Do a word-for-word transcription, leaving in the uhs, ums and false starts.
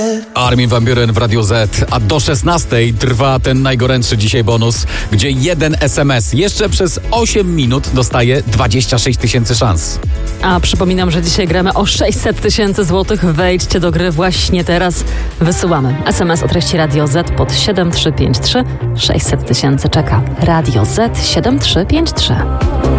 Armin van Buuren w Radio Z, a do szesnastej trwa ten najgorętszy dzisiaj bonus, gdzie jeden es em es jeszcze przez osiem minut dostaje dwadzieścia sześć tysięcy szans. A przypominam, że dzisiaj gramy o sześćset tysięcy złotych. Wejdźcie do gry właśnie teraz. Wysyłamy es em es o treści Radio Z pod siedem trzy pięć trzy. sześćset tysięcy czeka. Radio Z siedem trzy pięć trzy.